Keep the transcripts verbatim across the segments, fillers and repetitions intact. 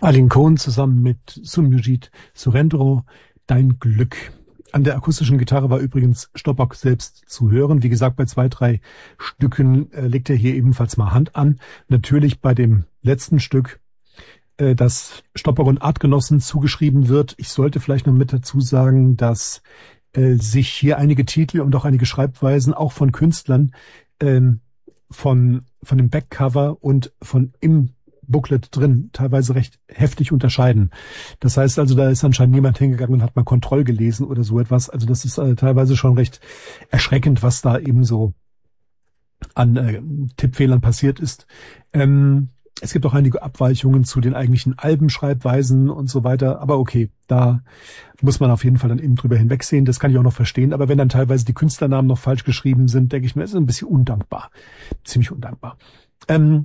Arlene Cohn zusammen mit Sunmujit Surendro, Dein Glück. An der akustischen Gitarre war übrigens Stoppock selbst zu hören. Wie gesagt, bei zwei, drei Stücken äh, legt er hier ebenfalls mal Hand an. Natürlich bei dem letzten Stück, äh, das Stoppock und Artgenossen zugeschrieben wird. Ich sollte vielleicht noch mit dazu sagen, dass äh, sich hier einige Titel und auch einige Schreibweisen auch von Künstlern ähm, von, von dem Backcover und von im Booklet drin teilweise recht heftig unterscheiden. Das heißt also, da ist anscheinend niemand hingegangen und hat mal Kontroll gelesen oder so etwas. Also das ist äh, teilweise schon recht erschreckend, was da eben so an äh, Tippfehlern passiert ist. Ähm, es gibt auch einige Abweichungen zu den eigentlichen Albenschreibweisen und so weiter. Aber okay, da muss man auf jeden Fall dann eben drüber hinwegsehen. Das kann ich auch noch verstehen. Aber wenn dann teilweise die Künstlernamen noch falsch geschrieben sind, denke ich mir, ist ein bisschen undankbar. Ziemlich undankbar. Ähm,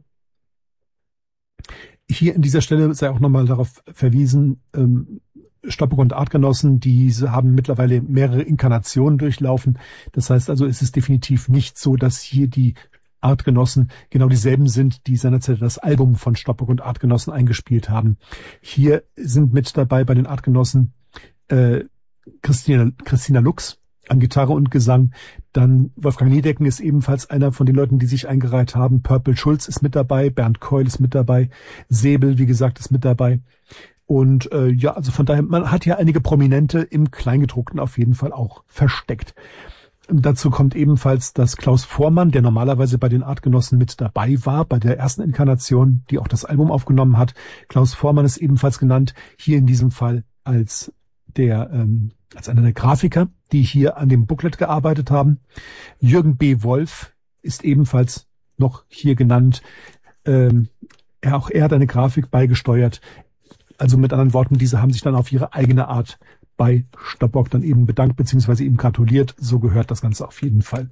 Hier an dieser Stelle sei auch nochmal darauf verwiesen, ähm, Stoppock und Artgenossen, diese haben mittlerweile mehrere Inkarnationen durchlaufen. Das heißt also, es ist definitiv nicht so, dass hier die Artgenossen genau dieselben sind, die seinerzeit das Album von Stoppock und Artgenossen eingespielt haben. Hier sind mit dabei bei den Artgenossen äh, Christina, Christina Lux an Gitarre und Gesang. Dann Wolfgang Niedecken ist ebenfalls einer von den Leuten, die sich eingereiht haben. Purple Schulz ist mit dabei, Bernd Keul ist mit dabei, Säbel, wie gesagt, ist mit dabei. Und äh, ja, also von daher, man hat ja einige Prominente im Kleingedruckten auf jeden Fall auch versteckt. Dazu kommt ebenfalls, dass Klaus Voormann, der normalerweise bei den Artgenossen mit dabei war, bei der ersten Inkarnation, die auch das Album aufgenommen hat. Klaus Voormann ist ebenfalls genannt, hier in diesem Fall als der ähm, als einer der Grafiker, die hier an dem Booklet gearbeitet haben. Jürgen B. Wolf ist ebenfalls noch hier genannt. Ähm, er, auch er hat eine Grafik beigesteuert. Also mit anderen Worten, diese haben sich dann auf ihre eigene Art bei Stoppock dann eben bedankt, beziehungsweise ihm gratuliert. So gehört das Ganze auf jeden Fall.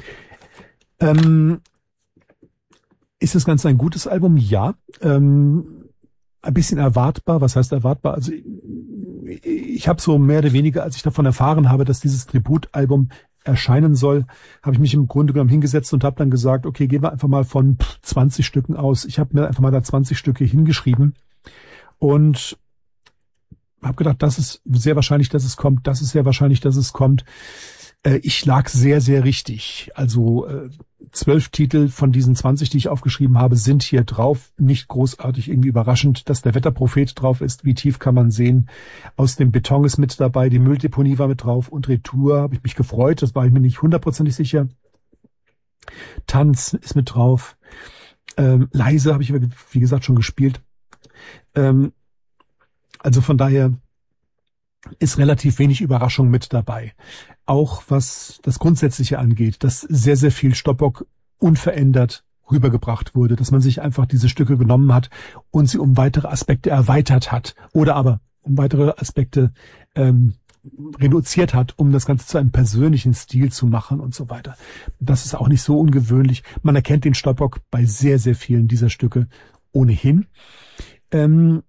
Ähm, ist das Ganze ein gutes Album? Ja. Ähm, ein bisschen erwartbar. Was heißt erwartbar? Also ich habe so mehr oder weniger, als ich davon erfahren habe, dass dieses Tributalbum erscheinen soll, habe ich mich im Grunde genommen hingesetzt und habe dann gesagt, okay, gehen wir einfach mal von zwanzig Stücken aus. Ich habe mir einfach mal da zwanzig Stücke hingeschrieben und habe gedacht, das ist sehr wahrscheinlich, dass es kommt. Das ist sehr wahrscheinlich, dass es kommt. Äh, ich lag sehr, sehr richtig. Also äh, zwölf Titel von diesen zwanzig, die ich aufgeschrieben habe, sind hier drauf. Nicht großartig irgendwie überraschend, dass der Wetterprophet drauf ist. Wie tief kann man sehen? Aus dem Beton ist mit dabei. Die Mülldeponie war mit drauf. Und Retour habe ich mich gefreut. Das war ich mir nicht hundertprozentig sicher. Tanz ist mit drauf. Ähm, leise habe ich, wie gesagt, schon gespielt. Ähm, also von daher ist relativ wenig Überraschung mit dabei. Auch was das Grundsätzliche angeht, dass sehr, sehr viel Stoppock unverändert rübergebracht wurde, dass man sich einfach diese Stücke genommen hat und sie um weitere Aspekte erweitert hat oder aber um weitere Aspekte ähm, reduziert hat, um das Ganze zu einem persönlichen Stil zu machen und so weiter. Das ist auch nicht so ungewöhnlich. Man erkennt den Stoppock bei sehr, sehr vielen dieser Stücke ohnehin. Ähm,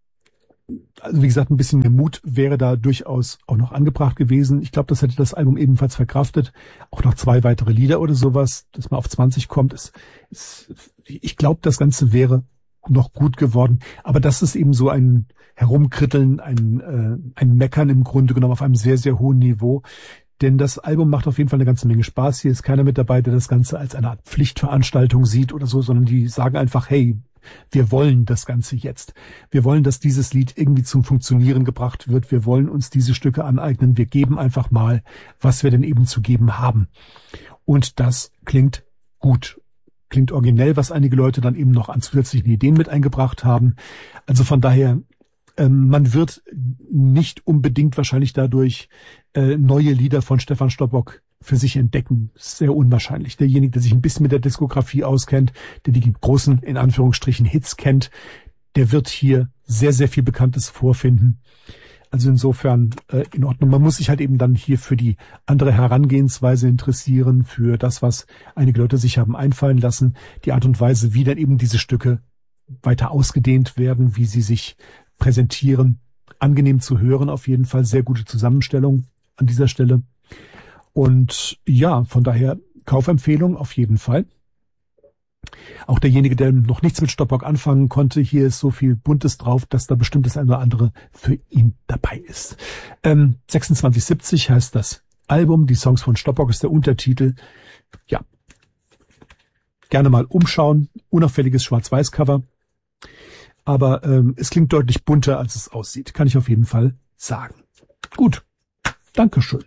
Also wie gesagt, ein bisschen mehr Mut wäre da durchaus auch noch angebracht gewesen. Ich glaube, das hätte das Album ebenfalls verkraftet. Auch noch zwei weitere Lieder oder sowas, dass man auf zwanzig kommt. Ist, ist, ich glaube, das Ganze wäre noch gut geworden. Aber das ist eben so ein Herumkritteln, ein, äh, ein Meckern im Grunde genommen auf einem sehr, sehr hohen Niveau. Denn das Album macht auf jeden Fall eine ganze Menge Spaß. Hier ist keiner mit dabei, der das Ganze als eine Art Pflichtveranstaltung sieht oder so, sondern die sagen einfach, hey, wir wollen das Ganze jetzt. Wir wollen, dass dieses Lied irgendwie zum Funktionieren gebracht wird. Wir wollen uns diese Stücke aneignen. Wir geben einfach mal, was wir denn eben zu geben haben. Und das klingt gut. Klingt originell, was einige Leute dann eben noch an zusätzlichen Ideen mit eingebracht haben. Also von daher, ähm, man wird nicht unbedingt wahrscheinlich dadurch äh, neue Lieder von Stefan Stoppock für sich entdecken. Sehr unwahrscheinlich. Derjenige, der sich ein bisschen mit der Diskografie auskennt, der die großen, in Anführungsstrichen, Hits kennt, der wird hier sehr, sehr viel Bekanntes vorfinden. Also insofern äh, in Ordnung. Man muss sich halt eben dann hier für die andere Herangehensweise interessieren, für das, was einige Leute sich haben einfallen lassen, die Art und Weise, wie dann eben diese Stücke weiter ausgedehnt werden, wie sie sich präsentieren. Angenehm zu hören, auf jeden Fall. Sehr gute Zusammenstellung an dieser Stelle. Und ja, von daher Kaufempfehlung auf jeden Fall. Auch derjenige, der noch nichts mit Stoppock anfangen konnte, hier ist so viel Buntes drauf, dass da bestimmt das eine oder andere für ihn dabei ist. Ähm, sechsundzwanzig siebzig heißt das Album, die Songs von Stoppock ist der Untertitel. Ja, gerne mal umschauen, unauffälliges Schwarz-Weiß-Cover. Aber ähm, es klingt deutlich bunter, als es aussieht, kann ich auf jeden Fall sagen. Gut, Dankeschön.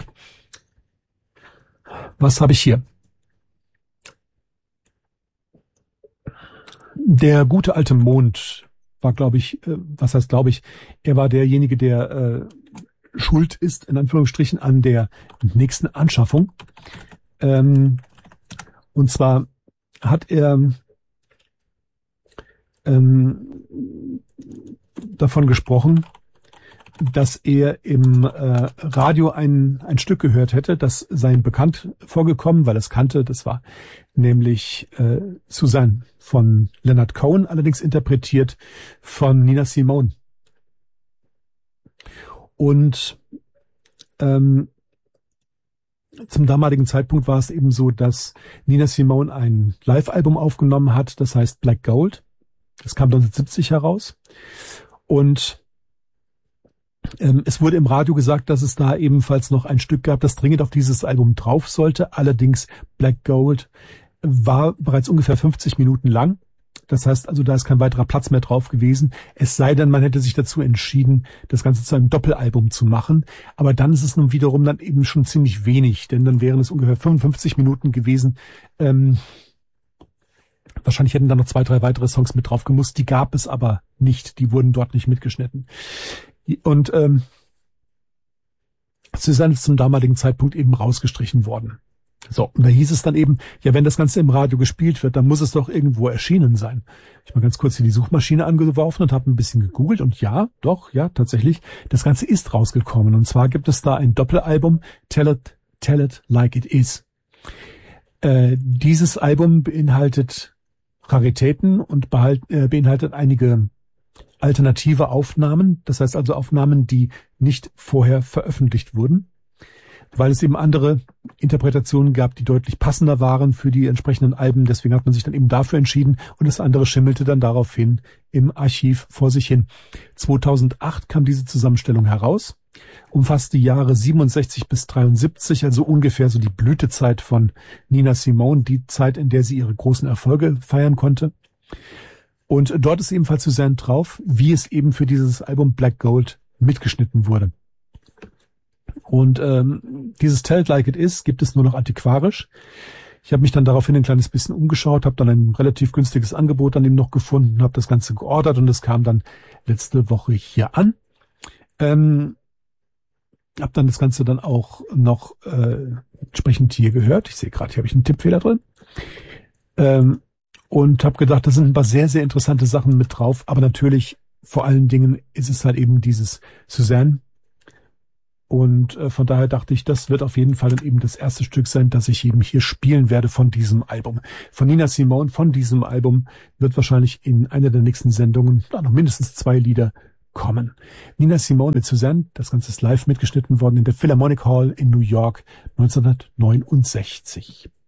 Was habe ich hier? Der gute alte Mond war, glaube ich, äh, was heißt glaube ich, er war derjenige, der äh, schuld ist, in Anführungsstrichen, an der nächsten Anschaffung. Ähm, und zwar hat er ähm, davon gesprochen, dass er im äh, Radio ein, ein Stück gehört hätte, das sei ihm bekannt vorgekommen, weil er es kannte. Das war nämlich äh, Suzanne von Leonard Cohen, allerdings interpretiert von Nina Simone. Und ähm, zum damaligen Zeitpunkt war es eben so, dass Nina Simone ein Live-Album aufgenommen hat, das heißt Black Gold. Das kam neunzehnhundertsiebzig heraus. Und ähm, es wurde im Radio gesagt, dass es da ebenfalls noch ein Stück gab, das dringend auf dieses Album drauf sollte. Allerdings Black Gold war bereits ungefähr fünfzig Minuten lang. Das heißt also, da ist kein weiterer Platz mehr drauf gewesen. Es sei denn, man hätte sich dazu entschieden, das Ganze zu einem Doppelalbum zu machen. Aber dann ist es nun wiederum dann eben schon ziemlich wenig, denn dann wären es ungefähr fünfundfünfzig Minuten gewesen. Ähm, wahrscheinlich hätten da noch zwei, drei weitere Songs mit drauf gemusst. Die gab es aber nicht. Die wurden dort nicht mitgeschnitten. Und ähm, Suzanne ist zum damaligen Zeitpunkt eben rausgestrichen worden. So, und da hieß es dann eben, ja, wenn das Ganze im Radio gespielt wird, dann muss es doch irgendwo erschienen sein. Ich habe mal ganz kurz hier die Suchmaschine angeworfen und habe ein bisschen gegoogelt und ja, doch, ja, tatsächlich, das Ganze ist rausgekommen. Und zwar gibt es da ein Doppelalbum, Tell It, Tell It Like It Is. Äh, dieses Album beinhaltet Raritäten und behalt, äh, beinhaltet einige alternative Aufnahmen, das heißt also Aufnahmen, die nicht vorher veröffentlicht wurden, weil es eben andere Interpretationen gab, die deutlich passender waren für die entsprechenden Alben. Deswegen hat man sich dann eben dafür entschieden und das andere schimmelte dann daraufhin im Archiv vor sich hin. zweitausendacht kam diese Zusammenstellung heraus, umfasst die Jahre siebenundsechzig bis dreiundsiebzig, also ungefähr so die Blütezeit von Nina Simone, die Zeit, in der sie ihre großen Erfolge feiern konnte. Und dort ist ebenfalls Suzanne drauf, wie es eben für dieses Album Black Gold mitgeschnitten wurde. Und ähm, dieses Tell It Like It Is gibt es nur noch antiquarisch. Ich habe mich dann daraufhin ein kleines bisschen umgeschaut, habe dann ein relativ günstiges Angebot an ihm noch gefunden, habe das Ganze geordert und es kam dann letzte Woche hier an. Ähm, habe dann das Ganze dann auch noch äh, entsprechend hier gehört. Ich sehe gerade, hier habe ich einen Tippfehler drin. Ähm, und habe gedacht, da sind ein paar sehr, sehr interessante Sachen mit drauf. Aber natürlich, vor allen Dingen ist es halt eben dieses Suzanne. Und äh, von daher dachte ich, das wird auf jeden Fall dann eben das erste Stück sein, das ich eben hier spielen werde von diesem Album. Von Nina Simone, von diesem Album wird wahrscheinlich in einer der nächsten Sendungen da noch mindestens zwei Lieder kommen. Nina Simone mit Suzanne, das Ganze ist live mitgeschnitten worden in der Philharmonic Hall in New York neunzehnhundertneunundsechzig.